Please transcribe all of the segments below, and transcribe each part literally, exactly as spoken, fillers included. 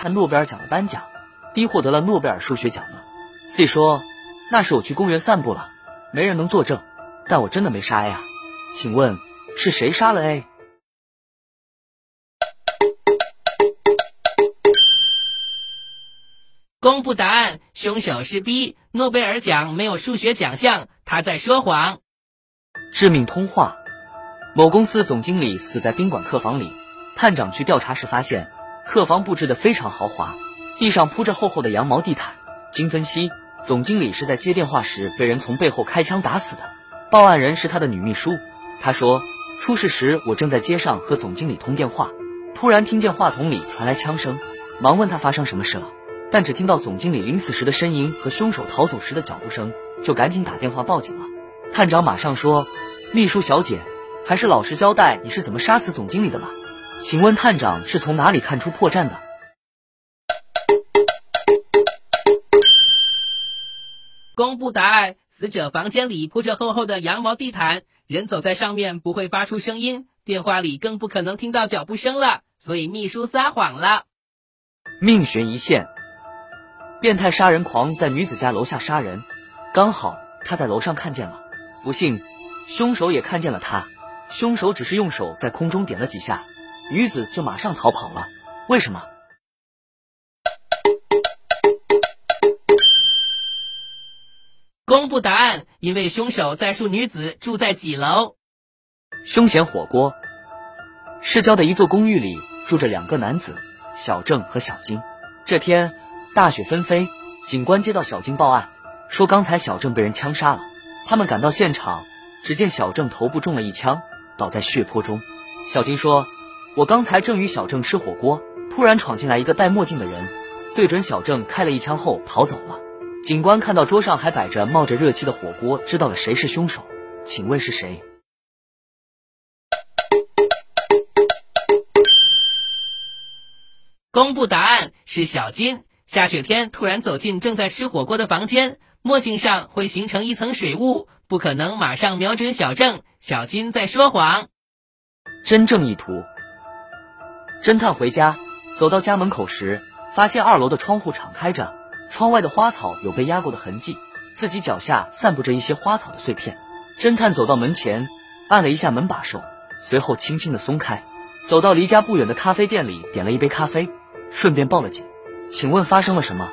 他诺贝尔奖的颁奖，D 获得了诺贝尔数学奖呢。C 说，那时我去公园散步了，没人能作证，但我真的没杀 A 啊。请问是谁杀了 A？ 公布答案，凶手是 B， 诺贝尔奖没有数学奖项，他在说谎。 致命通话。某公司总经理死在宾馆客房里，探长去调查时发现，客房布置得非常豪华，地上铺着厚厚的羊毛地毯。经分析，总经理是在接电话时被人从背后开枪打死的。报案人是他的女秘书，她说，出事时我正在街上和总经理通电话，突然听见话筒里传来枪声，忙问他发生什么事了，但只听到总经理临死时的呻吟和凶手逃走时的脚步声，就赶紧打电话报警了。探长马上说，秘书小姐，还是老实交代你是怎么杀死总经理的吧。请问探长是从哪里看出破绽的？ 公布答案，死者房间里铺着厚厚的羊毛地毯，人走在上面不会发出声音，电话里更不可能听到脚步声了，所以秘书撒谎了。 命悬一线。变态杀人狂在女子家楼下杀人，刚好他在楼上看见了，不幸凶手也看见了他，凶手只是用手在空中点了几下，女子就马上逃跑了。为什么？ 公布答案，因为凶手在述女子住在几楼。 凶嫌火锅。市郊的一座公寓里住着两个男子，小郑和小金。这天大雪纷飞，警官接到小金报案，说刚才小郑被人枪杀了。他们赶到现场，只见小郑头部中了一枪，倒在血泊中。小金说，我刚才正与小郑吃火锅，突然闯进来一个戴墨镜的人，对准小郑开了一枪后逃走了。警官看到桌上还摆着冒着热气的火锅，知道了谁是凶手。请问是谁？ 公布答案，是小金。下雪天突然走进正在吃火锅的房间，墨镜上会形成一层水雾，不可能马上瞄准小郑，小金在说谎。 真正意图。侦探回家，走到家门口时，发现二楼的窗户敞开着，窗外的花草有被压过的痕迹，自己脚下散布着一些花草的碎片。侦探走到门前，按了一下门把手，随后轻轻地松开，走到离家不远的咖啡店里，点了一杯咖啡，顺便报了警。请问发生了什么？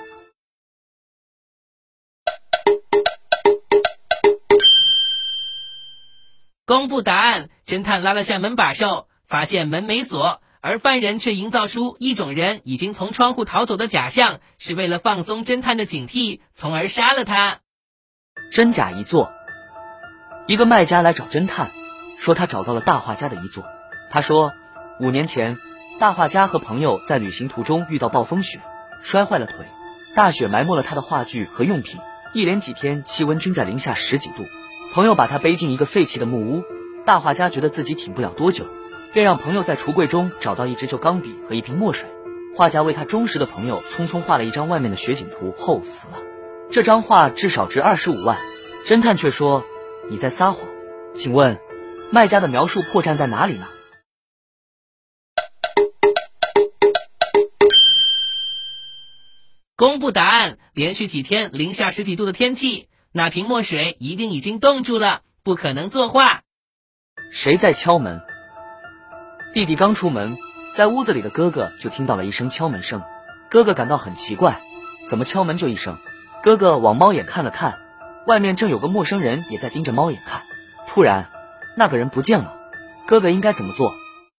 公布答案，侦探拉了下门把手，发现门没锁，而犯人却营造出一种人已经从窗户逃走的假象，是为了放松侦探的警惕，从而杀了他。 真假一作。一个卖家来找侦探，说他找到了大画家的遗作。他说，五年前大画家和朋友在旅行途中遇到暴风雪，摔坏了腿，大雪埋没了他的画具和用品，一连几天气温均在零下十几度。朋友把他背进一个废弃的木屋，大画家觉得自己挺不了多久，便让朋友在橱柜中找到一支旧钢笔和一瓶墨水。画家为他忠实的朋友匆匆画了一张外面的雪景图后死了。这张画至少值二十五万。侦探却说，你在撒谎。请问卖家的描述破绽在哪里呢？ 公布答案，连续几天零下十几度的天气，那瓶墨水一定已经冻住了，不可能作画。 谁在敲门？弟弟刚出门，在屋子里的哥哥就听到了一声敲门声。哥哥感到很奇怪，怎么敲门就一声？哥哥往猫眼看了看，外面正有个陌生人也在盯着猫眼看。突然那个人不见了，哥哥应该怎么做？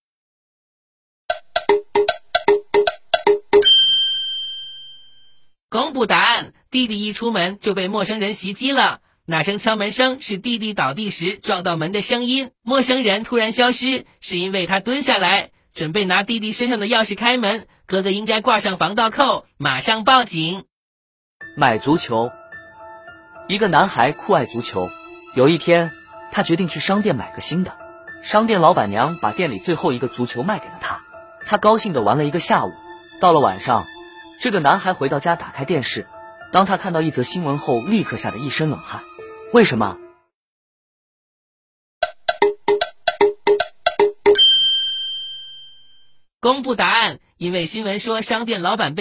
公布答案，弟弟一出门就被陌生人袭击了。那声敲门声是弟弟倒地时撞到门的声音，陌生人突然消失，是因为他蹲下来准备拿弟弟身上的钥匙开门，哥哥应该挂上防盗扣，马上报警。 买足球。一个男孩酷爱足球，有一天他决定去商店买个新的，商店老板娘把店里最后一个足球卖给了他，他高兴地玩了一个下午。到了晚上，这个男孩回到家打开电视，当他看到一则新闻后，立刻吓得一身冷汗。为什么？ 公布答案，因为新闻说商店老板被